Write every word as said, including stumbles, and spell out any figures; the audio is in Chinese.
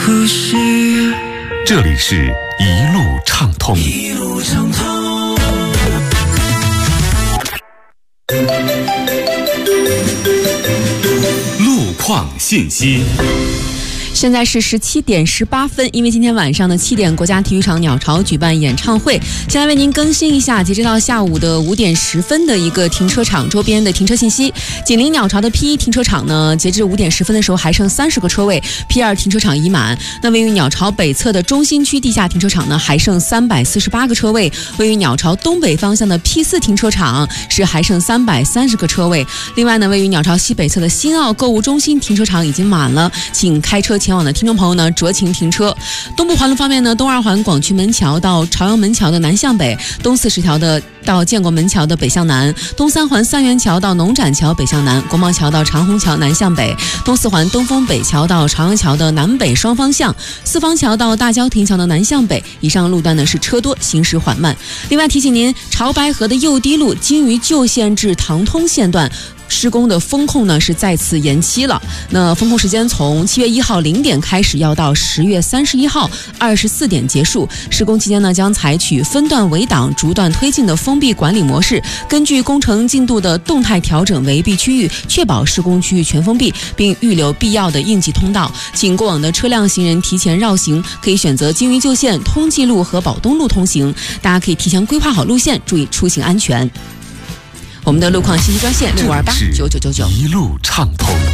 呼吸。 这里是一路畅通。 一路畅通。 路况信息。 现在是十七点十八分，因为今天晚上的七点，国家体育场鸟巢举办演唱会。现在为您更新一下，截止到下午的五点十分的一个停车场周边的停车信息。紧邻鸟巢的 P 一 停车场呢，截至五点十分的时候还剩三十个车位 ，P 二 停车场已满。那位于鸟巢北侧的中心区地下停车场呢，还剩三百四十八个车位。位于鸟巢东北方向的 P 四 停车场是还剩三百三十个车位。另外呢，位于鸟巢西北侧的新奥购物中心停车场已经满了，请开车前往的听众朋友呢酌情停车。东部环路方面呢，东二环广渠门桥到朝阳门桥的南向北，东四十条的到建国门桥的北向南，东三环三元桥到农展桥北向南，国贸桥到长虹桥南向北，东四环东风北桥到朝阳桥的南北双方向，四方桥到大郊亭桥的南向北。以上路段呢是车多，行驶缓慢。另外提醒您，潮白河的右堤路金鱼旧线至唐通线段施工的风控呢是再次延期了。那风控时间从七月一号零点开始，要到十月三十一号二十四点结束。施工期间呢，将采取分段围挡、逐段推进的封闭管理模式，根据工程进度的动态调整围蔽区域，确保施工区域全封闭，并预留必要的应急通道。请过往的车辆行人提前绕行，可以选择金鱼旧线、通济路和宝东路通行。大家可以提前规划好路线，注意出行安全。我们的路况信息专线六五二八九九九九， 一路畅通。